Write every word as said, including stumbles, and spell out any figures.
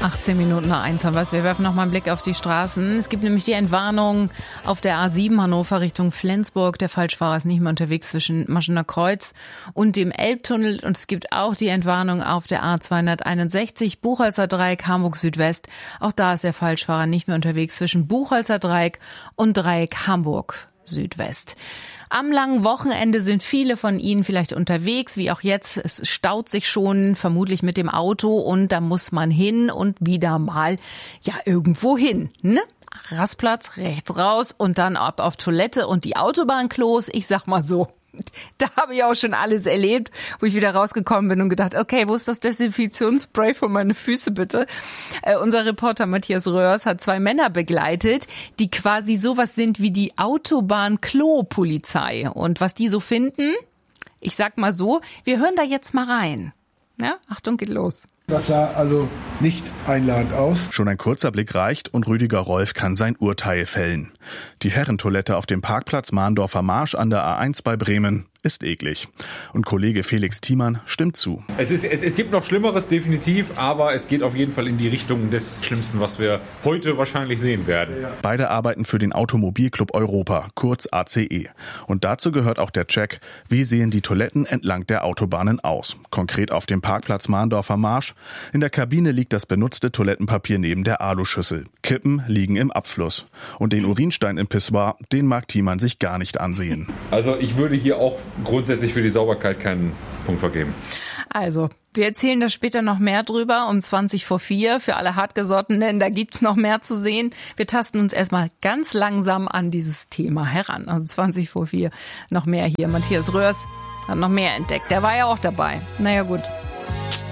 achtzehn Minuten nach eins haben wir es. Wir werfen noch mal einen Blick auf die Straßen. Es gibt nämlich die Entwarnung auf der A sieben Hannover Richtung Flensburg. Der Falschfahrer ist nicht mehr unterwegs zwischen Maschener Kreuz und dem Elbtunnel. Und es gibt auch die Entwarnung auf der A zweihunderteinundsechzig Buchholzer Dreieck Hamburg Südwest. Auch da ist der Falschfahrer nicht mehr unterwegs zwischen Buchholzer Dreieck und Dreieck Hamburg Südwest. Am langen Wochenende sind viele von Ihnen vielleicht unterwegs, wie auch jetzt. Es staut sich schon, vermutlich mit dem Auto, und da muss man hin und wieder mal ja irgendwo hin, ne? Rastplatz, rechts raus und dann ab auf Toilette und die Autobahnklos, ich sag mal so. Da habe ich auch schon alles erlebt, wo ich wieder rausgekommen bin und gedacht, okay, wo ist das Desinfektionsspray für meine Füße bitte? Äh, unser Reporter Matthias Röhrs hat zwei Männer begleitet, die quasi sowas sind wie die Autobahn-Klo-Polizei. Und was die so finden, ich sag mal so, wir hören da jetzt mal rein. Ja, Achtung, geht los. Das sah also nicht einladend aus. Schon ein kurzer Blick reicht und Rüdiger Rolf kann sein Urteil fällen. Die Herrentoilette auf dem Parkplatz Mahndorfer Marsch an der A eins bei Bremen ist eklig. Und Kollege Felix Thiemann stimmt zu. Es, ist, es, es gibt noch Schlimmeres, definitiv, aber es geht auf jeden Fall in die Richtung des Schlimmsten, was wir heute wahrscheinlich sehen werden. Ja. Beide arbeiten für den Automobilclub Europa, kurz A C E. Und dazu gehört auch der Check, wie sehen die Toiletten entlang der Autobahnen aus. Konkret auf dem Parkplatz Mahndorfer Marsch. In der Kabine liegt das benutzte Toilettenpapier neben der Aluschüssel. Kippen liegen im Abfluss. Und den Urinstein im Pissoir, den mag Thiemann sich gar nicht ansehen. Also ich würde hier auch grundsätzlich für die Sauberkeit keinen Punkt vergeben. Also, wir erzählen da später noch mehr drüber um zwanzig vor vier. Für alle Hartgesottenen, da gibt's noch mehr zu sehen. Wir tasten uns erstmal ganz langsam an dieses Thema heran. Um zwanzig vor vier noch mehr hier. Matthias Röhrs hat noch mehr entdeckt. Der war ja auch dabei. Naja, gut.